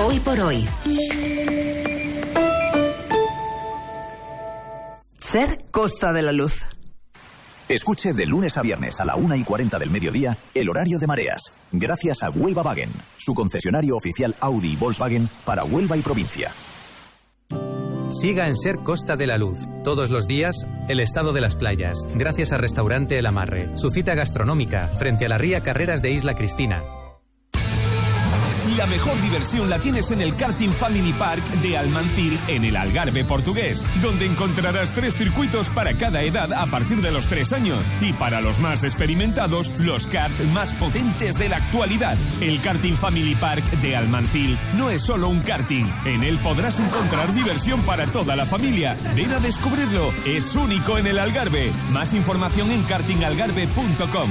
Hoy por hoy. Ser Costa de la Luz. Escuche de lunes a viernes a la 1:40 del mediodía el horario de mareas, gracias a Huelva Wagen, su concesionario oficial Audi y Volkswagen para Huelva y provincia. Siga en Ser Costa de la Luz. Todos los días, el estado de las playas, gracias a Restaurante El Amarre. Su cita gastronómica, frente a la ría Carreras de Isla Cristina. La mejor diversión la tienes en el Karting Family Park de Almancir, en el Algarve portugués, donde encontrarás 3 circuitos para cada edad a partir de los 3 años. Y para los más experimentados, los karts más potentes de la actualidad. El Karting Family Park de Almancir no es solo un karting. En él podrás encontrar diversión para toda la familia. Ven a descubrirlo. Es único en el Algarve. Más información en kartingalgarve.com.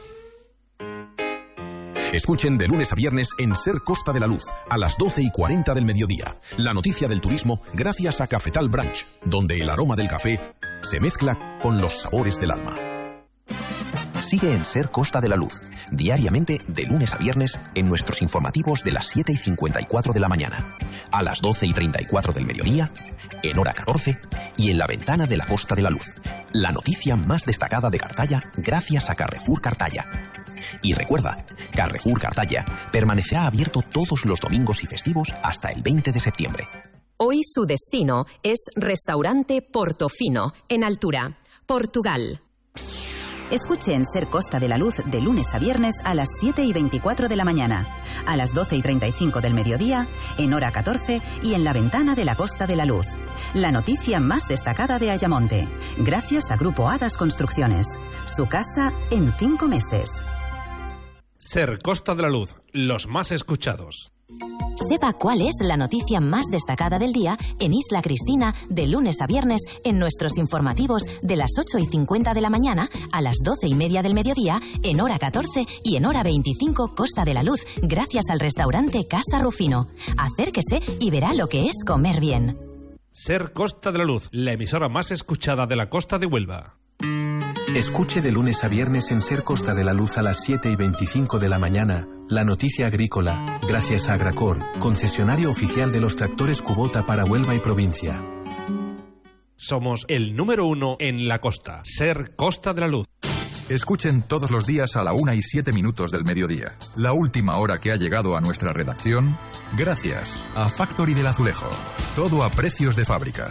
Escuchen de lunes a viernes en Ser Costa de la Luz, a las 12:40 del mediodía. La noticia del turismo gracias a Cafetal Branch, donde el aroma del café se mezcla con los sabores del alma. Sigue en Ser Costa de la Luz, diariamente de lunes a viernes en nuestros informativos de las 7:54 de la mañana, a las 12:34 del mediodía, en hora 14 y en la ventana de la Costa de la Luz. La noticia más destacada de Cartaya gracias a Carrefour Cartaya. Y recuerda, Carrefour Cartaya permanecerá abierto todos los domingos y festivos hasta el 20 de septiembre. Hoy su destino es Restaurante Portofino, en Altura, Portugal. Escuche en Ser Costa de la Luz de lunes a viernes a las 7:24 de la mañana, a las 12:35 del mediodía, en hora 14 y en la ventana de la Costa de la Luz. La noticia más destacada de Ayamonte, gracias a Grupo Hadas Construcciones. Su casa en 5 meses. Ser Costa de la Luz, los más escuchados. Sepa cuál es la noticia más destacada del día en Isla Cristina de lunes a viernes en nuestros informativos de las 8:50 de la mañana a las 12:30 del mediodía, en hora 14 y en hora 25 Costa de la Luz, gracias al restaurante Casa Rufino. Acérquese y verá lo que es comer bien. Ser Costa de la Luz, la emisora más escuchada de la costa de Huelva. Escuche de lunes a viernes en Ser Costa de la Luz a las 7:25 de la mañana la noticia agrícola, gracias a Agracor, concesionario oficial de los tractores Kubota para Huelva y provincia. Somos el número 1 en la costa. Ser Costa de la Luz. Escuchen todos los días a la 1:07 del mediodía. La última hora que ha llegado a nuestra redacción, gracias a Factory del Azulejo. Todo a precios de fábrica.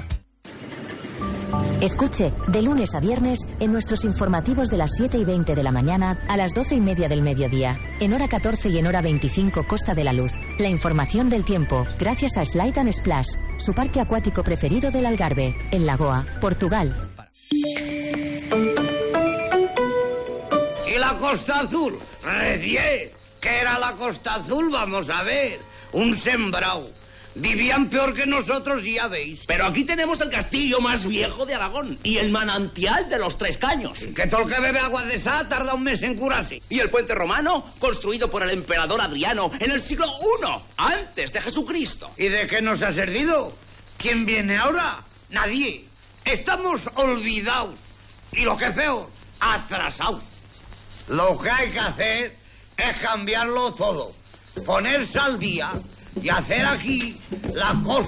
Escuche de lunes a viernes en nuestros informativos de las 7:20 de la mañana a las 12:30 del mediodía, en hora 14 y en hora 25 Costa de la Luz. La información del tiempo, gracias a Slide and Splash, su parque acuático preferido del Algarve, en Lagoa, Portugal. ¿Y la Costa Azul? Recién. ¿Qué era la Costa Azul? Vamos a ver. Un sembrado. Vivían peor que nosotros, ya veis. Pero aquí tenemos el castillo más viejo de Aragón y el manantial de los 3 caños. Que todo el que bebe agua de esa tarda un mes en curarse. Y el puente romano, construido por el emperador Adriano en el siglo I, antes de Jesucristo. ¿Y de qué nos ha servido? ¿Quién viene ahora? Nadie. Estamos olvidados. Y lo que es peor, atrasados. Lo que hay que hacer es cambiarlo todo. Ponerse al día y hacer aquí la cosa